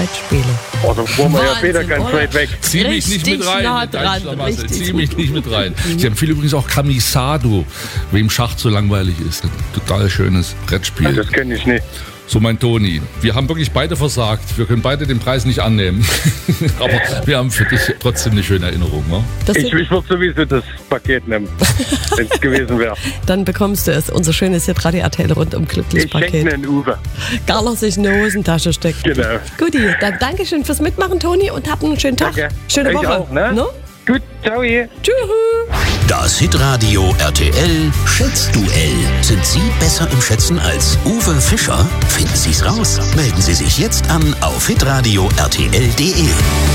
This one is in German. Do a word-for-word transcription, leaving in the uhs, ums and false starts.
Brettspiele. Oh, da waren wir ja Wahnsinn, wieder ganz oder? weit weg. Zieh mich nicht Richtig mit rein. nah Ganz dran, Schlamassel. richtig. Zieh mich nicht mit rein. Sie empfehlen übrigens auch Kamisado, wem Schach so langweilig ist. Ein total schönes Brettspiel. Das kenne ich nicht. So, mein Toni, wir haben wirklich beide versagt. Wir können beide den Preis nicht annehmen. Aber wir haben für dich trotzdem eine schöne Erinnerung. Ne? Das Ich, sind, ich würde sowieso das Paket nehmen, wenn es gewesen wäre. dann bekommst du es, unser schönes Hitradio R T L rundum glücklich Ich schenke Paket. einen Uwe. Garler sich in eine Hosentasche steckt. Genau. Guti, dann danke schön fürs Mitmachen, Toni, und habt einen schönen Tag. Danke. Schöne Euch Woche. auch, ne? No? Gut, ciao. Tschüss. Das Hitradio R T L Schätzduell. Sind Sie besser im Schätzen als Uwe Fischer? Finden Sie's raus. Melden Sie sich jetzt an auf hitradio r t l punkt d e.